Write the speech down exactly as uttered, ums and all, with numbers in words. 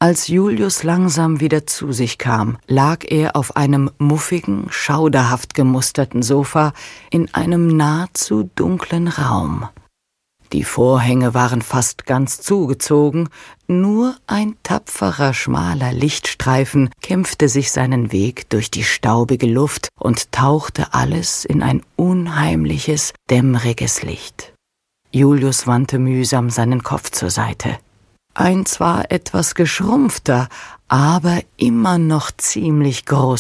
Als Julius langsam wieder zu sich kam, lag er auf einem muffigen, schauderhaft gemusterten Sofa in einem nahezu dunklen Raum. Die Vorhänge waren fast ganz zugezogen, nur ein tapferer, schmaler Lichtstreifen kämpfte sich seinen Weg durch die staubige Luft und tauchte alles in ein unheimliches, dämmeriges Licht. Julius wandte mühsam seinen Kopf zur Seite. Ein zwar etwas geschrumpfter, aber immer noch ziemlich großer